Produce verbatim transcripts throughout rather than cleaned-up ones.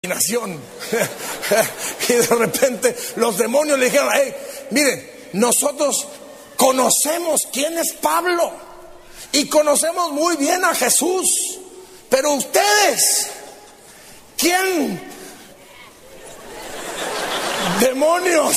imaginación. Y de repente los demonios le dijeron: hey, miren, nosotros conocemos quién es Pablo y conocemos muy bien a Jesús, pero ustedes, ¿quién? Demonios.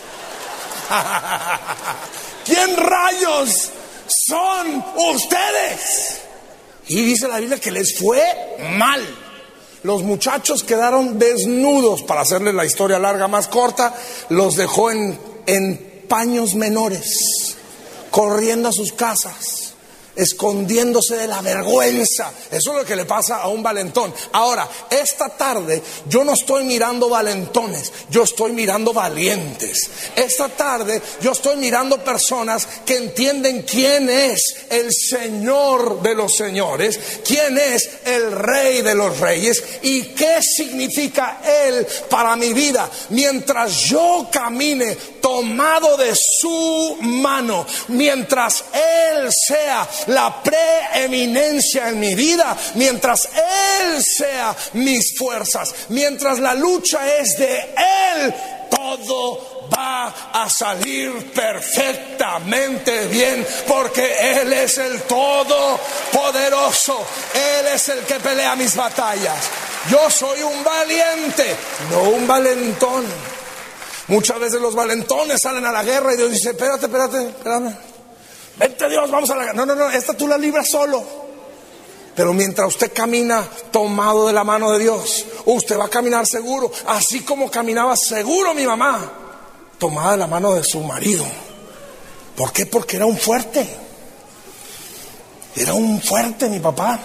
¿Quién rayos son ustedes? Y dice la Biblia que les fue mal. Los muchachos quedaron desnudos. Para hacerles la historia larga más corta, los dejó en, en paños menores, corriendo a sus casas, escondiéndose de la vergüenza. Eso es lo que le pasa a un valentón. Ahora, esta tarde yo no estoy mirando valentones, yo estoy mirando valientes. Esta tarde yo estoy mirando personas que entienden quién es el Señor de los señores, quién es el Rey de los reyes y qué significa Él para mi vida. Mientras yo camine tomado de su mano, mientras Él sea la preeminencia en mi vida, mientras Él sea mis fuerzas, mientras la lucha es de Él, todo va a salir perfectamente bien, porque Él es el Todopoderoso. Él es el que pelea mis batallas. Yo soy un valiente, no un valentón. Muchas veces los valentones salen a la guerra y Dios dice: espérate, espérate, espérame. Vente Dios, vamos a la guerra. No, no, no, esta tú la libras solo. Pero mientras usted camina tomado de la mano de Dios, usted va a caminar seguro, así como caminaba seguro mi mamá, tomada de la mano de su marido. ¿Por qué? Porque era un fuerte. Era un fuerte mi papá.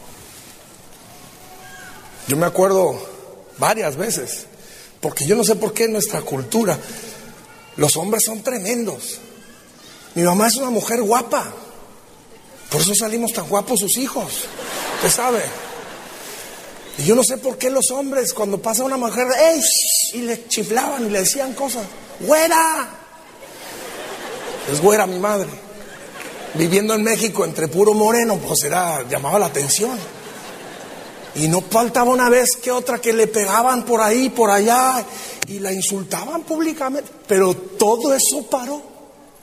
Yo me acuerdo varias veces, porque yo no sé por qué en nuestra cultura los hombres son tremendos. Mi mamá es una mujer guapa, por eso salimos tan guapos sus hijos, usted sabe. Y yo no sé por qué los hombres, cuando pasa una mujer, ¡ey! Y le chiflaban y le decían cosas. ¡Güera! Es güera mi madre. Viviendo en México entre puro moreno, pues era, llamaba la atención. Y no faltaba una vez que otra que le pegaban por ahí, por allá, y la insultaban públicamente. Pero todo eso paró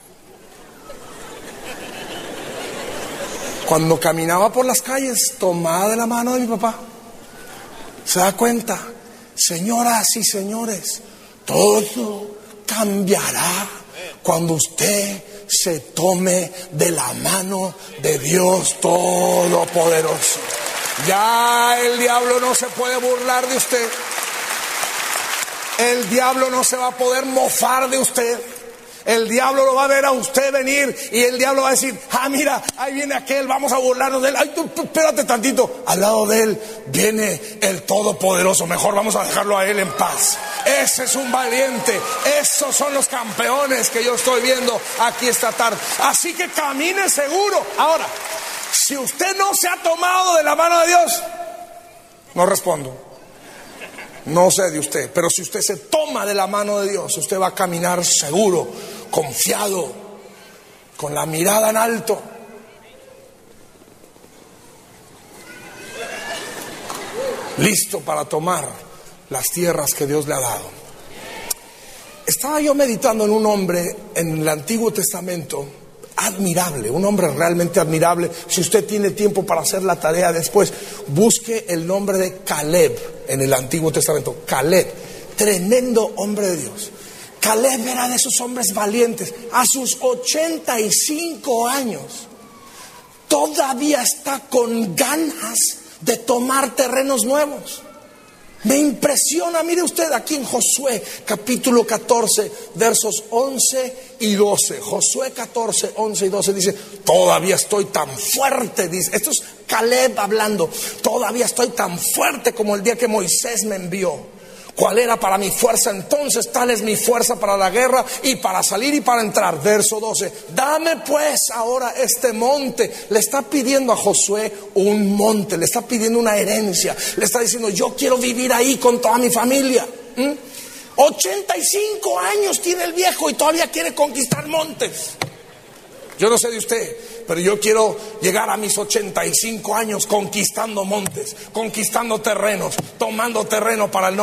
cuando caminaba por las calles tomada de la mano de mi papá. Se da cuenta, señoras y señores, todo cambiará cuando usted se tome de la mano de Dios Todopoderoso. Ya el diablo no se puede burlar de usted. El diablo no se va a poder mofar de usted. El diablo lo va a ver a usted venir y el diablo va a decir: ah, mira, ahí viene aquel, vamos a burlarnos de él. Ay, tú, espérate tantito. Al lado de él viene el Todopoderoso. Mejor vamos a dejarlo a él en paz. Ese es un valiente. Esos son los campeones que yo estoy viendo aquí esta tarde. Así que camine seguro. Ahora, si usted no se ha tomado de la mano de Dios, no respondo. No sé de usted, pero si usted se toma de la mano de Dios, usted va a caminar seguro, confiado, con la mirada en alto. Listo para tomar las tierras que Dios le ha dado. Estaba yo meditando en un hombre en el Antiguo Testamento admirable, un hombre realmente admirable. Si usted tiene tiempo para hacer la tarea después, busque el nombre de Caleb en el Antiguo Testamento. Caleb, tremendo hombre de Dios. Caleb era de esos hombres valientes. A sus ochenta y cinco años todavía está con ganas de tomar terrenos nuevos. Me impresiona, mire usted aquí en Josué capítulo catorce versos once y doce. Josué catorce, once y doce dice: todavía estoy tan fuerte, dice, esto es Caleb hablando, todavía estoy tan fuerte como el día que Moisés me envió. ¿Cuál era para mi fuerza entonces? Tal es mi fuerza para la guerra y para salir y para entrar. Verso doce. Dame pues ahora este monte. Le está pidiendo a Josué un monte, le está pidiendo una herencia. Le está diciendo: yo quiero vivir ahí con toda mi familia. ¿Mm? ochenta y cinco años tiene el viejo y todavía quiere conquistar montes. Yo no sé de usted, pero yo quiero llegar a mis ochenta y cinco años conquistando montes, conquistando terrenos, tomando terreno para el nombre